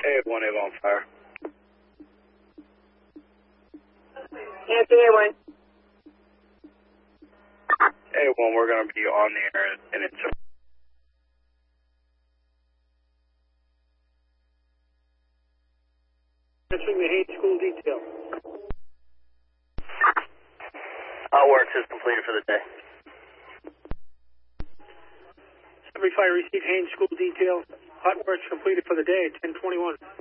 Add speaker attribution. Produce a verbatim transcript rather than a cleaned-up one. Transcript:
Speaker 1: A one, A one fire.
Speaker 2: Answer A one.
Speaker 1: A one, we're going to be on the air and it's...
Speaker 3: Answering the Haines School detail.
Speaker 1: Hot works is completed for the day.
Speaker 3: Every fire received Haines School detail. Hot works completed for the day at ten twenty-one.